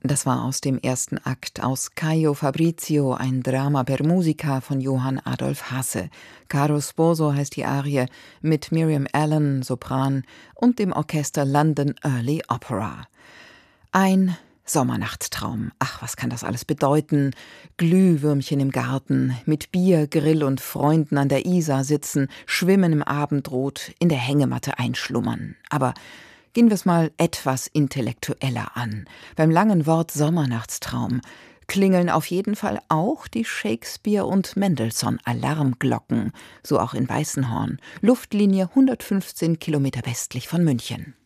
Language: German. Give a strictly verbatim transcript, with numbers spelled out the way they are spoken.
Das war aus dem ersten Akt aus Caio Fabrizio, ein Drama per musica von Johann Adolf Hasse. Caro Sposo heißt die Arie, mit Miriam Allen, Sopran, und dem Orchester London Early Opera. Ein Sommernachtstraum. Ach, was kann das alles bedeuten? Glühwürmchen im Garten, mit Bier, Grill und Freunden an der Isar sitzen, schwimmen im Abendrot, in der Hängematte einschlummern. Aber gehen wir es mal etwas intellektueller an. Beim langen Wort Sommernachtstraum klingeln auf jeden Fall auch die Shakespeare- und Mendelssohn-Alarmglocken, so auch in Weißenhorn, Luftlinie hundertfünfzehn Kilometer westlich von München.